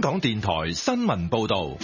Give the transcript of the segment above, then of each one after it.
港電台新聞報道。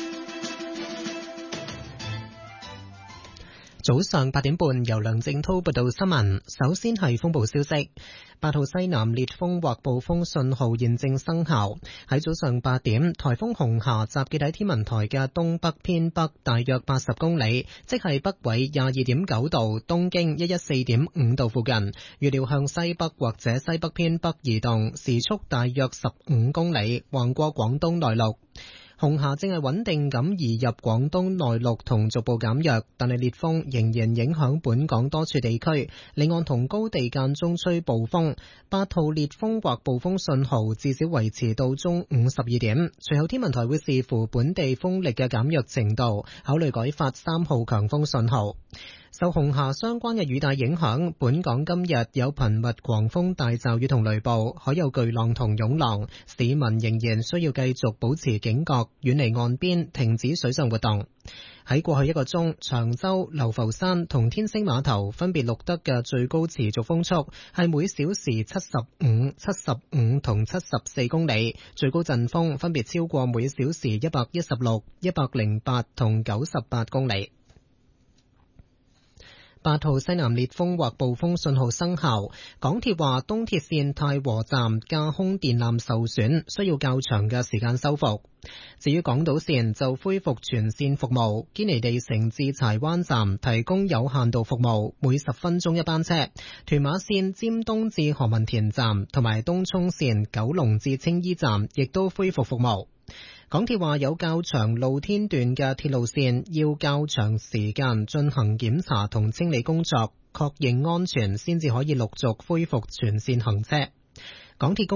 早上8點半，由梁正濤報道新聞。首先係風暴消息，8號西南烈風或暴風信號現正生效。喺早上8點，颱風紅霞集結喺天文台嘅東北偏北大約80公里，即係北緯22.9度、東經114.5度附近。預料向西北或者西北偏北移動，時速大約15公里，橫過廣東內陸。紅霞正係穩定咁移入廣東內陸同逐步減弱，但係烈風仍然影響本港多處地區，離岸同高地間中吹暴風。8號烈風或暴風信號至少維持到中午12點，隨後天文台會視乎本地風力嘅減弱程度，考慮改發3號強風信號。受紅霞相關嘅雨帶影響，本港今日有頻密狂風大驟雨同雷暴，海有巨浪同湧浪，市民仍然需要繼續保持警覺，遠離岸邊，停止水上活動。喺過去1個鐘，長洲、流浮山同天星碼頭分別錄得嘅最高持續風速係每小時75、75同74公里，最高陣風分別超過每小時116、108同98公里。8號西南烈風或暴風信號生效，港鐵話東鐵線太和站架空電纜受損，需要較長嘅時間修復。至於港島線就恢復全線服務，堅尼地城至柴灣站提供有限度服務，每10分鐘一班車。屯馬線尖東至何文田站同埋東涌線九龍至青衣站亦都恢復服務。港鐵話有較長露天段嘅鐵路線要較長時間進行檢查同清理工作，確認安全先至可以陸續恢復全線行車。港鐵公